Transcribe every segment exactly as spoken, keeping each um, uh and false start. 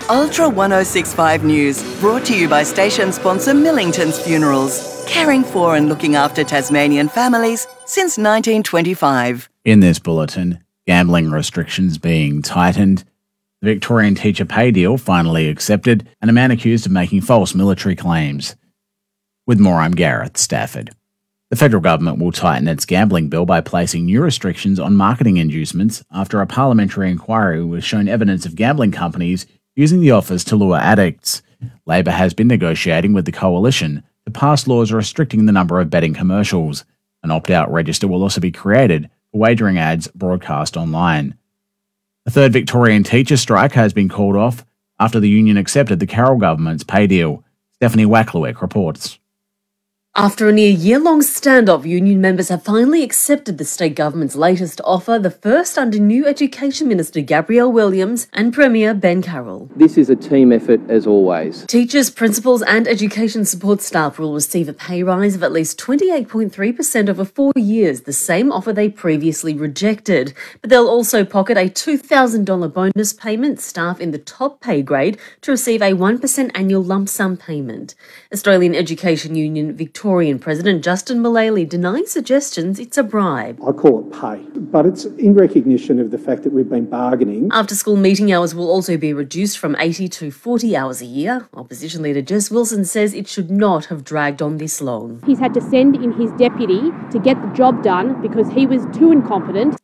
Ultra ten sixty-five News, brought to you by station sponsor Millington's Funerals, caring for and looking after Tasmanian families since nineteen twenty-five. In this bulletin, gambling restrictions being tightened, the Victorian teacher pay deal finally accepted, and a man accused of making false military claims. With more, I'm Gareth Stafford. The federal government will tighten its gambling bill by placing new restrictions on marketing inducements after a parliamentary inquiry was shown evidence of gambling companies using the offers to lure addicts. Labor has been negotiating with the coalition to pass laws restricting the number of betting commercials. An opt-out register will also be created for wagering ads broadcast online. A third Victorian teacher strike has been called off after the union accepted the Carroll government's pay deal. Stephanie Wacklewick reports. After a near year-long standoff, union members have finally accepted the state government's latest offer, the first under new Education Minister Gabrielle Williams and Premier Ben Carroll. This is a team effort as always. Teachers, principals and education support staff will receive a pay rise of at least twenty-eight point three percent over four years, the same offer they previously rejected. But they'll also pocket a two thousand dollars bonus payment, staff in the top pay grade to receive a one percent annual lump sum payment. Australian Education Union Victoria Victorian President Justin Mullally denying suggestions it's a bribe. I call it pay, but it's in recognition of the fact that we've been bargaining. After-school meeting hours will also be reduced from eighty to forty hours a year. Opposition leader Jess Wilson says it should not have dragged on this long. He's had to send in his deputy to get the job done because he was too incompetent.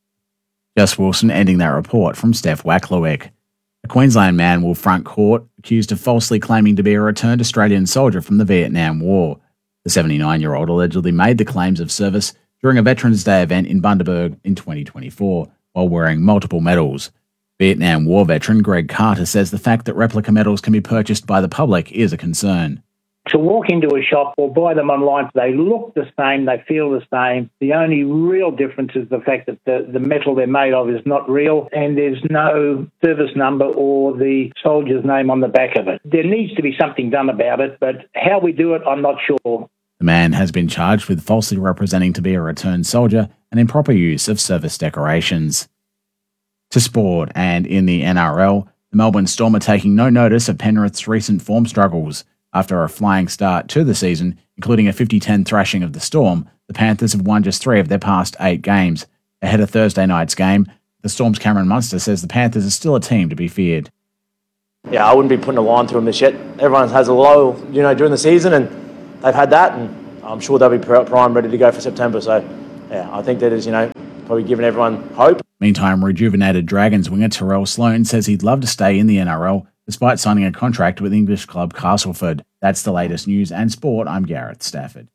Jess Wilson ending that report from Steph Wacklewick. A Queensland man will front court accused of falsely claiming to be a returned Australian soldier from the Vietnam War. The seventy-nine-year-old allegedly made the claims of service during a Veterans Day event in Bundaberg in twenty twenty-four while wearing multiple medals. Vietnam War veteran Greg Carter says the fact that replica medals can be purchased by the public is a concern. To walk into a shop or buy them online, they look the same, they feel the same. The only real difference is the fact that the, the metal they're made of is not real and there's no service number or the soldier's name on the back of it. There needs to be something done about it, but how we do it, I'm not sure. The man has been charged with falsely representing to be a returned soldier and improper use of service decorations. To sport, and in the N R L, the Melbourne Storm are taking no notice of Penrith's recent form struggles. After a flying start to the season, including a fifty ten thrashing of the Storm, the Panthers have won just three of their past eight games. Ahead of Thursday night's game, the Storm's Cameron Munster says the Panthers are still a team to be feared. Yeah, I wouldn't be putting a line through them this yet. Everyone has a low, you know, during the season, and they've had that, and I'm sure they'll be prime, ready to go for September. So, yeah, I think that is, you know, probably giving everyone hope. Meantime, rejuvenated Dragons winger Terrell Sloan says he'd love to stay in the N R L, despite signing a contract with English club Castleford. That's the latest news and sport. I'm Gareth Stafford.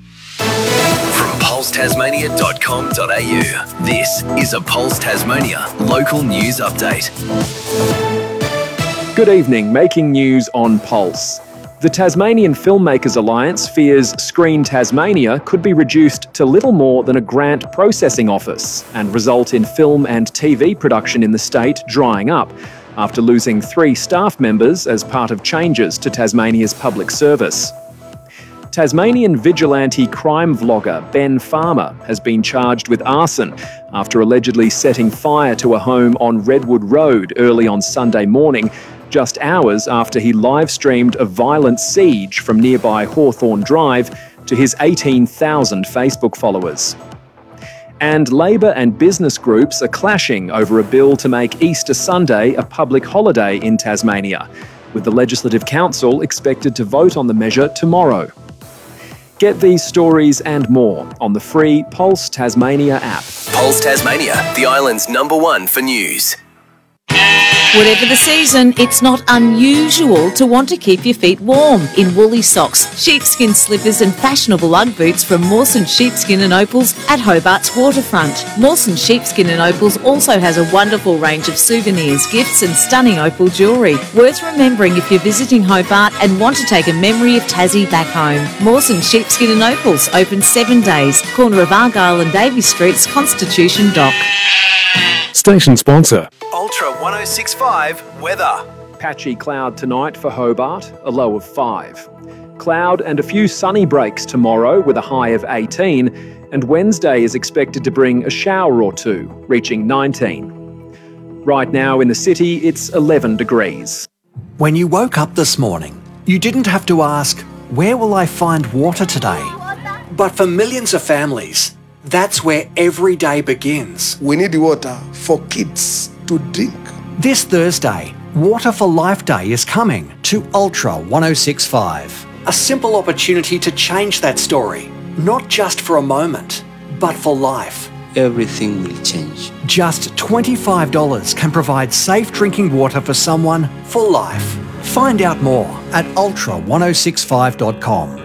From pulse tasmania dot com dot a u, this is a Pulse Tasmania local news update. Good evening, making news on Pulse. The Tasmanian Filmmakers Alliance fears Screen Tasmania could be reduced to little more than a grant processing office and result in film and T V production in the state drying up after losing three staff members as part of changes to Tasmania's public service. Tasmanian vigilante crime vlogger Ben Farmer has been charged with arson after allegedly setting fire to a home on Redwood Road early on Sunday morning, just hours after he live-streamed a violent siege from nearby Hawthorne Drive to his eighteen thousand Facebook followers. And Labor and business groups are clashing over a bill to make Easter Sunday a public holiday in Tasmania, with the Legislative Council expected to vote on the measure tomorrow. Get these stories and more on the free Pulse Tasmania app. Pulse Tasmania, the island's number one for news. Whatever the season, it's not unusual to want to keep your feet warm in woolly socks, sheepskin slippers and fashionable Ugg boots from Mawson Sheepskin and Opals at Hobart's waterfront. Mawson Sheepskin and Opals also has a wonderful range of souvenirs, gifts and stunning opal jewellery. Worth remembering if you're visiting Hobart and want to take a memory of Tassie back home. Mawson Sheepskin and Opals, open seven days, corner of Argyle and Davy Streets, Constitution Dock. Station sponsor. Ultra ten sixty-five weather. Patchy cloud tonight for Hobart, a low of five. Cloud and a few sunny breaks tomorrow with a high of eighteen, and Wednesday is expected to bring a shower or two, reaching nineteen. Right now in the city, it's eleven degrees. When you woke up this morning, you didn't have to ask, where will I find water today? But for millions of families, that's where every day begins. We need water for kids to drink. This Thursday, Water for Life Day is coming to Ultra one oh six point five. A simple opportunity to change that story, not just for a moment, but for life. Everything will change. Just twenty-five dollars can provide safe drinking water for someone for life. Find out more at ultra one oh six five dot com.